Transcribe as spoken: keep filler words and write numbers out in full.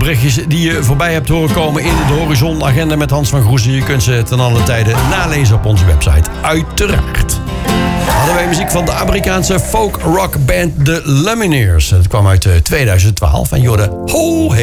berichtjes die je voorbij hebt horen komen in de Horizon-agenda met Hans van Groezen. Je kunt ze ten alle tijde nalezen op onze website. Uiteraard. Hadden wij muziek van de Amerikaanse folk rock band The Lumineers. Het kwam uit tweeduizend twaalf en je hoorde Ho Hey.